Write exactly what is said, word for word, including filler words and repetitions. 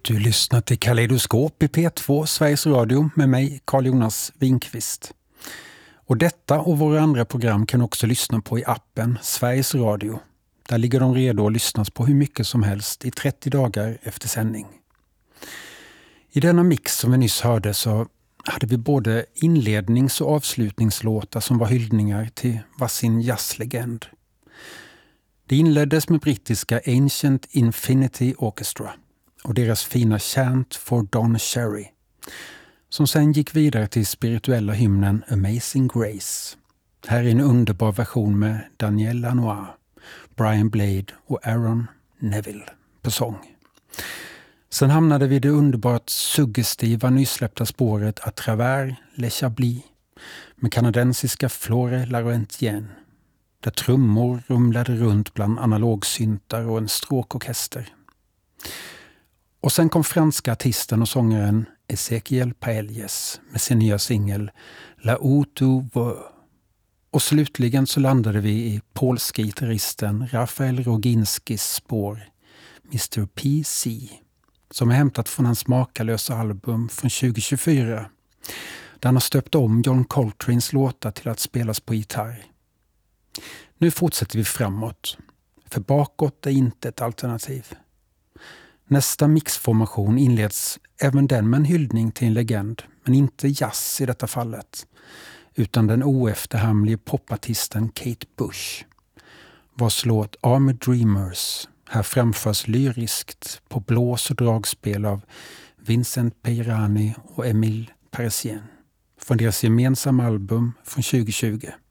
Du lyssnar till Kaleidoskop i P två, Sveriges Radio, med mig, Carl-Jonas Winkvist. Och detta och våra andra program kan också lyssna på i appen Sveriges Radio. Där ligger de redo att lyssnas på hur mycket som helst i trettio dagar efter sändning. I denna mix som vi nyss hörde så hade vi både inlednings- och avslutningslåtar som var hyllningar till varsin jazzlegend. Det inleddes med brittiska Ancient Infinity Orchestra och deras fina Chant for Don Cherry, som sen gick vidare till spirituella hymnen Amazing Grace. Här är en underbar version med Daniel Lanois, Brian Blade och Aaron Neville på sång. Sen hamnade vi i det underbart suggestiva nysläppta spåret à travers les Chablis med kanadensiska Flore Laurentienne, där trummor rumlade runt bland analogsyntar och en stråkorkester. Och sen kom franska artisten och sångaren Ezequiel Paelles med sin nya singel La Où tu veux. Och slutligen så landade vi i polska gitarristen Rafael Roginskis spår mister P C, som är hämtat från hans makalösa album från tjugo tjugofyra, där han har stöpt om John Coltranes låtar till att spelas på gitarr. Nu fortsätter vi framåt, för bakåt är inte ett alternativ. Nästa mixformation inleds även den med en hyllning till en legend, men inte jazz i detta fallet, utan den oefterhamlige popartisten Kate Bush, vars låt Army Dreamers här framförs lyriskt på blås och dragspel av Vincent Peirani och Emile Parisien från deras gemensamma album från tjugo tjugo.